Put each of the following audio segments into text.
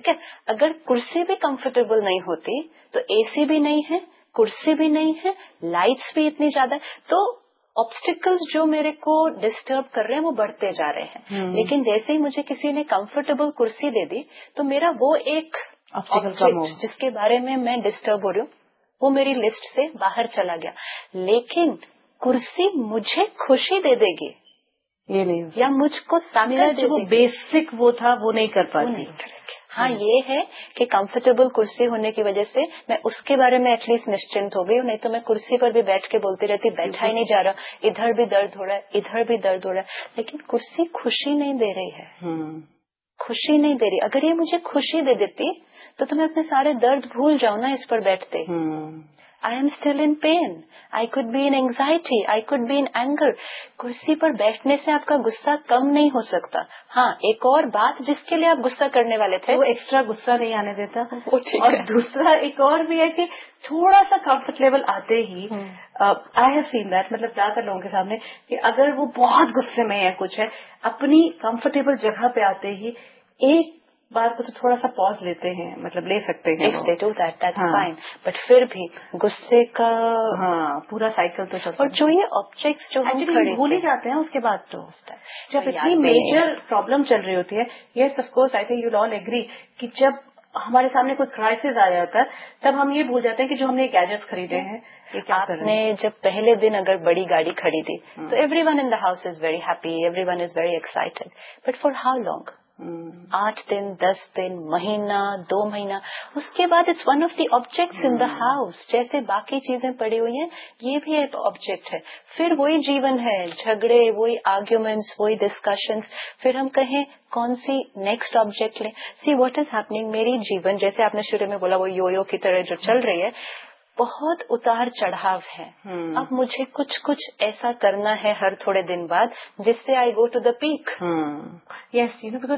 ٹھیک ہے. اگر کرسی بھی کمفرٹیبل نہیں ہوتی تو اے سی بھی نہیں ہے, کرسی بھی نہیں ہے, لائٹس بھی اتنی زیادہ, تو آبسٹیکلز جو میرے کو ڈسٹرب کر رہے ہیں وہ بڑھتے جا رہے ہیں. لیکن جیسے ہی مجھے کسی نے کمفرٹیبل کرسی دے دی تو میرا وہ ایک آبجیکٹ جس کے بارے میں میں ڈسٹرب ہو رہی ہوں وہ میری لسٹ سے باہر چلا گیا. لیکن کرسی مجھے خوشی دے دے گی یہ نہیں, یا مجھ کو طاقت جو بیسک وہ تھا وہ نہیں کر پاتی. ہاں یہ ہے کہ کمفرٹیبل کرسی ہونے کی وجہ سے میں اس کے بارے میں ایٹ لیسٹ نشچنت ہو گئی ہوں. نہیں تو میں کرسی پر بھی بیٹھ کے بولتی رہتی, بیٹھا ہی نہیں جا رہا, ادھر بھی درد ہو رہا ہے, ادھر بھی درد ہو رہا ہے. لیکن کرسی خوشی نہیں دے رہی ہے, خوشی نہیں دے رہی. اگر یہ مجھے خوشی دے دیتی تو میں اپنے سارے درد بھول جاؤں نا اس پر بیٹھتے. I am still in pain. I could be in anxiety. I could be in anger. کرسی پر بیٹھنے سے آپ کا غصہ کم نہیں ہو سکتا. ہاں ایک اور بات جس کے لیے آپ غصہ کرنے والے تھے وہ ایکسٹرا غصہ نہیں آنے دیتا. اور دوسرا ایک اور بھی ہے کہ تھوڑا سا کمفرٹ لیول آتے ہی I have seen that, مطلب زیادہ تر لوگوں کے سامنے کہ اگر وہ بہت غصے میں ہے کچھ ہے, اپنی کمفرٹیبل جگہ پہ آتے ہی ایک بار کو تو تھوڑا سا پاز لیتے ہیں, مطلب لے سکتے ہیں. If they do that, that's fine. But پھر بھی غصے کا پورا سائیکل تو چلتا. اور جو یہ آبجیکٹس جو ہم بھول ہی جاتے ہیں اس کے بعد تو جب اتنی میجر پرابلم چل رہی ہوتی ہے. Yes of course I think you all agri کہ جب ہمارے سامنے کوئی کرائسس آ جاتا ہے تب ہم یہ بھول جاتے ہیں کہ جو ہم نے گیجٹس خریدے ہیں. آپ نے جب پہلے دن اگر بڑی گاڑی خریدی تو every one in the house is very happy, every one is very excited. But for how long? 8 دن, 10 دن, مہینہ, 2 مہینہ, اس کے بعد it's one of the objects in the house. جیسے باقی چیزیں پڑی ہوئی ہیں یہ بھی ایک آبجیکٹ ہے. پھر وہی جیون ہے, جھگڑے, وہی آرگیومنٹس, وہی ڈسکشنس. پھر ہم کہیں کون سی نیکسٹ آبجیکٹ لیں. سی واٹ از ہیپننگ, میری جیون جیسے آپ نے شروع میں بولا وہ یو کی طرح جو چل رہی ہے, بہت اتار چڑھاؤ ہے. اب مجھے کچھ ایسا کرنا ہے ہر تھوڑے دن بعد جس سے آئی go to the peak. Yes, because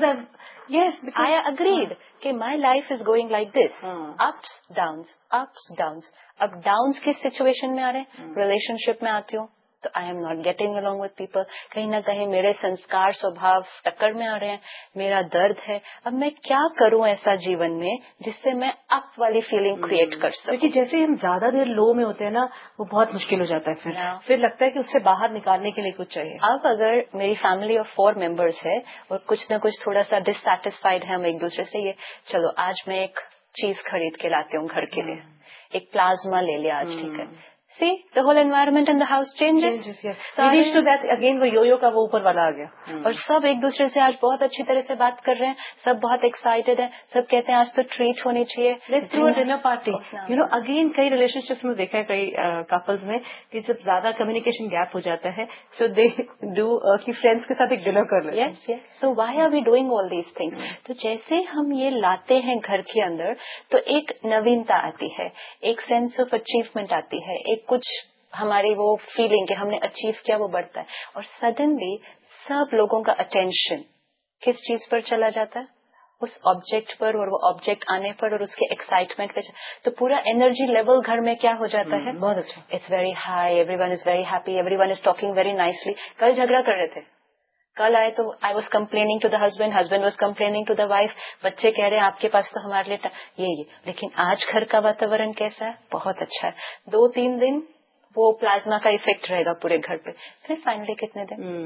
I agreed کہ my life is going like this, ups downs, ups downs. اب ڈاؤنس کس سچویشن میں آ رہے ہیں؟ ریلیشن شپ میں آتی ہوں تو I am not getting along with people. کہیں نہ کہیں میرے سنسکار سوبھاؤ ٹکر میں آ رہے ہیں, میرا درد ہے. اب میں کیا کروں ایسا جیون میں جس سے میں اپ والی فیلنگ کریٹ کر سکوں؟ کیونکہ جیسے ہم زیادہ دیر لو میں ہوتے ہیں نا وہ بہت مشکل ہو جاتا ہے. پھر لگتا ہے کہ اس سے باہر نکالنے کے لیے کچھ چاہیے. اب اگر میری فیملی آف 4 ممبرس ہے اور کچھ نہ کچھ تھوڑا سا ڈسسیٹسفائڈ ہے ہم ایک دوسرے سے, یہ چلو آج میں ایک چیز خرید کے لاتی ہوں گھر کے لیے, ایک پلازما لے لیا آج, ٹھیک ہے. See, the whole environment in the house changes. Leads to that again وہ یو کا وہ اوپر والا آ گیا. اور سب ایک دوسرے سے آج بہت اچھی طرح سے بات کر رہے ہیں, سب بہت ایکسائٹیڈ ہیں, سب کہتے ہیں آج تو ٹریٹ ہونی چاہیے. Let's do a dinner party. Again کئی ریلیشن شپس میں دیکھا ہے کئی کپلز میں کہ جب زیادہ کمیونیکیشن گیپ ہو جاتا ہے so they do کہ فرینڈس کے ساتھ ایک ڈنر کر لیتے ہیں. Yes, yes. So why are we doing all these things? تو جیسے ہم یہ لاتے ہیں گھر کے اندر تو ایک نوینتا آتی ہے, ایک سینس آف اچیومنٹ آتی ہے, ایک کچھ ہماری وہ فیلنگ کہ ہم نے اچیو کیا وہ بڑھتا ہے. اور سڈنلی سب لوگوں کا اٹینشن کس چیز پر چلا جاتا ہے؟ اس آبجیکٹ پر, اور وہ آبجیکٹ آنے پر اور اس کے ایکسائٹمنٹ پہ. تو پورا انرجی لیول گھر میں کیا ہو جاتا ہے؟ بہت اچھا. It's very high, every one is very happy, every one is talking very nicely. کل جھگڑا کر رہے تھے, کل آئے تو I was complaining to the husband, husband was complaining to the wife, بچے کہہ رہے ہیں آپ کے پاس تو ہمارے لیے یہ. لیکن آج گھر کا واتاورن کیسا ہے؟ بہت اچھا ہے. 2-3 دن وہ پلازما کا ایفیکٹ رہے گا پورے گھر پہ. پھر فائنلی کتنے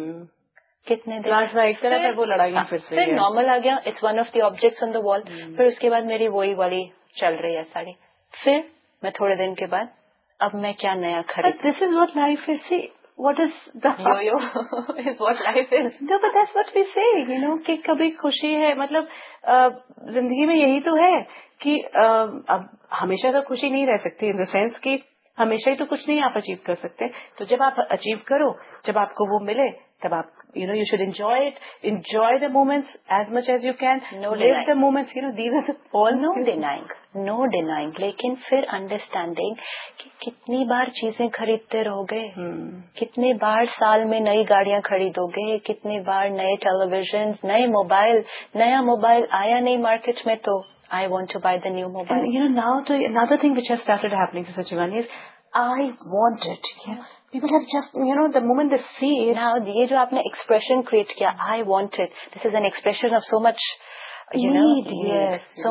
دن وہ لڑائیاں پھر نارمل آ گیا. It's one of the objects on دا وال. پھر اس کے بعد میری وہی والی چل رہی ہے ساڑی. پھر میں تھوڑے دن کے بعد اب میں کیا نیا خرید. دس is what life is. C what is the yo is what life is. No, but that's what we say, کہ کبھی خوشی ہے. مطلب زندگی میں یہی تو ہے کہ اب ہمیشہ تو خوشی نہیں رہ سکتی, ان دا سینس کہ ہمیشہ ہی تو کچھ نہیں آپ اچیو کر سکتے. تو جب آپ اچیو کرو, جب آپ کو وہ ملے, تب آپ you should enjoy it, enjoy the moments as much as you can, live the moments, these are all no denying. لیکن پھر انڈرسٹینڈنگ کہ کتنی بار چیزیں خریدتے رہو گے, کتنے بار سال میں نئی گاڑیاں خریدو گے, کتنی بار نئے ٹیلی ویژن, نئے موبائل, نیا موبائل آیا نہیں مارکیٹ میں تو I want to buy the new mobile. And now another thing which has started happening to Shivani is I want it. People have just, the moment they see it. Now, یہ جو آپ نے expression create کیا, I want it. This is an expression of so much, need. Yes. So